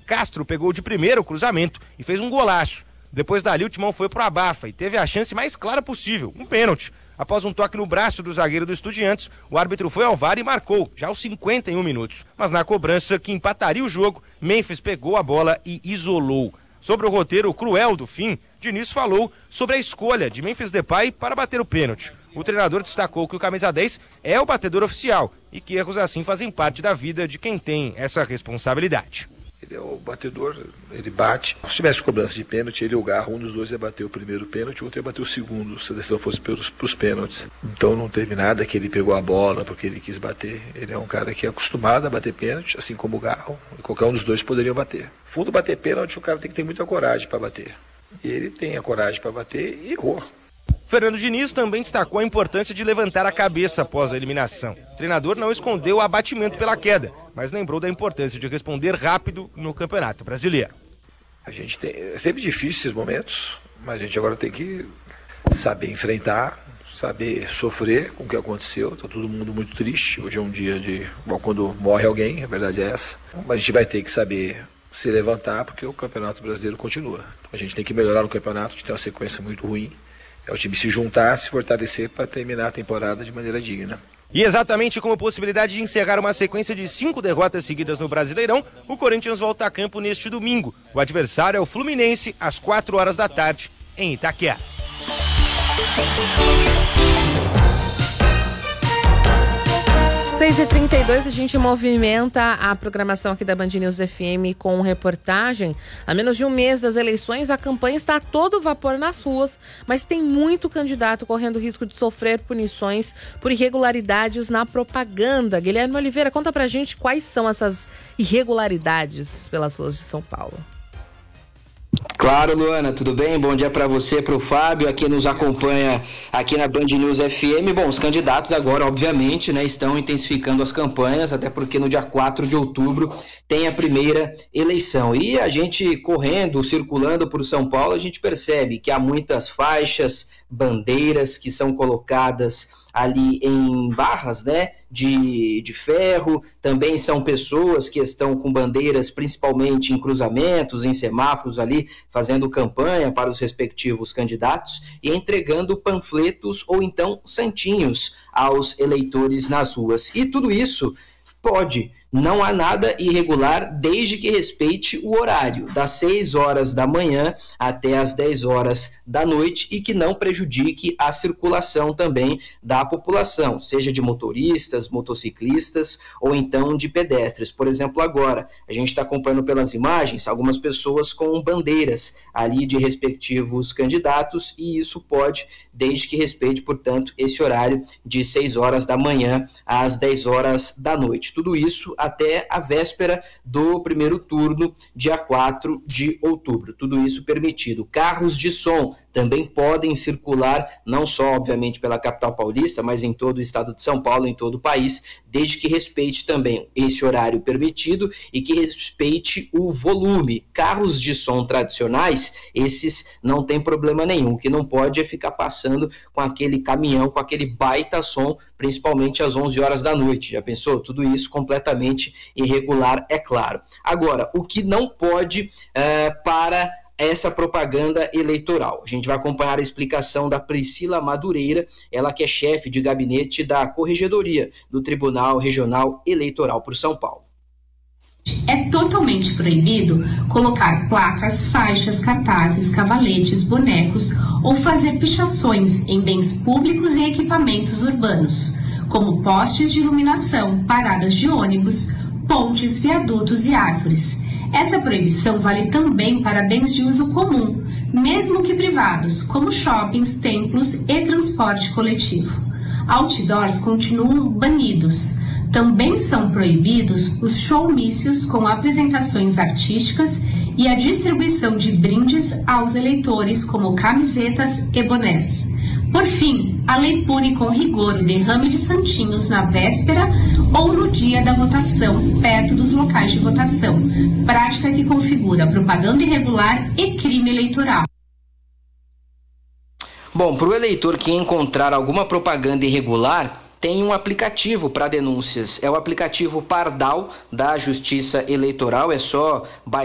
Castro pegou de primeira o cruzamento e fez um golaço. Depois dali o Timão foi pro abafa e teve a chance mais clara possível, um pênalti. Após um toque no braço do zagueiro do Estudiantes, o árbitro foi ao VAR e marcou, já aos 51 minutos. Mas na cobrança, que empataria o jogo, Memphis pegou a bola e isolou. Sobre o roteiro cruel do fim, Diniz falou sobre a escolha de Memphis Depay para bater o pênalti. O treinador destacou que o camisa 10 é o batedor oficial e que erros assim fazem parte da vida de quem tem essa responsabilidade. Ele é o batedor, ele bate. Se tivesse cobrança de pênalti, ele e o Garro, um dos dois ia bater o primeiro pênalti, o outro ia bater o segundo, se a decisão fosse pros pênaltis. Então não teve nada que ele pegou a bola porque ele quis bater. Ele é um cara que é acostumado a bater pênalti, assim como o Garro, e qualquer um dos dois poderiam bater. Fundo bater pênalti, o cara tem que ter muita coragem para bater. E ele tem a coragem para bater e errou. Fernando Diniz também destacou a importância de levantar a cabeça após a eliminação. O treinador não escondeu o abatimento pela queda, mas lembrou da importância de responder rápido no Campeonato Brasileiro. A gente tem, é sempre difícil esses momentos, mas a gente agora tem que saber enfrentar, saber sofrer com o que aconteceu. Está todo mundo muito triste. Hoje é um dia de, bom, quando morre alguém, a verdade é essa. Mas a gente vai ter que saber se levantar porque o Campeonato Brasileiro continua. A gente tem que melhorar no campeonato, a gente tem uma sequência muito ruim. É o time se juntar, se fortalecer para terminar a temporada de maneira digna. E exatamente com a possibilidade de encerrar uma sequência de 5 derrotas seguidas no Brasileirão, o Corinthians volta a campo neste domingo. O adversário é o Fluminense, às 16h, em Itaquera. 6h32, a gente movimenta a programação aqui da Band News FM com reportagem. A menos de um mês das eleições, a campanha está a todo vapor nas ruas, mas tem muito candidato correndo risco de sofrer punições por irregularidades na propaganda. Guilherme Oliveira, conta pra gente quais são essas irregularidades pelas ruas de São Paulo. Claro, Luana, tudo bem? Bom dia para você, para o Fábio, aqui nos acompanha aqui na Band News FM. Bom, os candidatos agora, obviamente, né, estão intensificando as campanhas, até porque no dia 4 de outubro tem a primeira eleição. E a gente correndo, circulando por São Paulo, a gente percebe que há muitas faixas, bandeiras que são colocadas ali em barras, né, de ferro. Também são pessoas que estão com bandeiras principalmente em cruzamentos, em semáforos ali, fazendo campanha para os respectivos candidatos e entregando panfletos ou então santinhos aos eleitores nas ruas. E tudo isso pode, não há nada irregular desde que respeite o horário, das 6 horas da manhã até as 10 horas da noite e que não prejudique a circulação também da população, seja de motoristas, motociclistas ou então de pedestres. Por exemplo, agora, a gente está acompanhando pelas imagens algumas pessoas com bandeiras ali de respectivos candidatos e isso pode, desde que respeite, portanto, esse horário de 6 horas da manhã às 10 horas da noite. Tudo isso até a véspera do primeiro turno, dia 4 de outubro. Tudo isso permitido. Carros de som também podem circular, não só, obviamente, pela capital paulista, mas em todo o estado de São Paulo, em todo o país, desde que respeite também esse horário permitido e que respeite o volume. Carros de som tradicionais, esses não tem problema nenhum. O que não pode é ficar passando com aquele caminhão, com aquele baita som, principalmente às 11 horas da noite. Já pensou? Tudo isso completamente irregular, é claro. Agora, o que não pode para essa propaganda eleitoral? A gente vai acompanhar a explicação da Priscila Madureira, ela que é chefe de gabinete da Corregedoria do Tribunal Regional Eleitoral por São Paulo. É totalmente proibido colocar placas, faixas, cartazes, cavaletes, bonecos ou fazer pichações em bens públicos e equipamentos urbanos, como postes de iluminação, paradas de ônibus, pontes, viadutos e árvores. Essa proibição vale também para bens de uso comum, mesmo que privados, como shoppings, templos e transporte coletivo. Outdoors continuam banidos. Também são proibidos os showmícios com apresentações artísticas e a distribuição de brindes aos eleitores, como camisetas e bonés. Por fim, a lei pune com rigor o derrame de santinhos na véspera ou no dia da votação, perto dos locais de votação, prática que configura propaganda irregular e crime eleitoral. Bom, para o eleitor que encontrar alguma propaganda irregular, tem um aplicativo para denúncias. É o aplicativo Pardal da Justiça Eleitoral. É só